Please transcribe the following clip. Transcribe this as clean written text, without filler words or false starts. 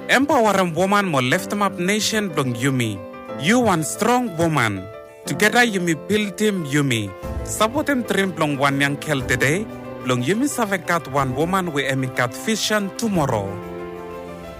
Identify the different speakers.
Speaker 1: Empowering woman mo lift up nation blong Yumi. You one strong woman. Together Yumi build team Yumi. Support him dream blong one young kel today. Blong Yumi savekat one woman we emikat vision tomorrow.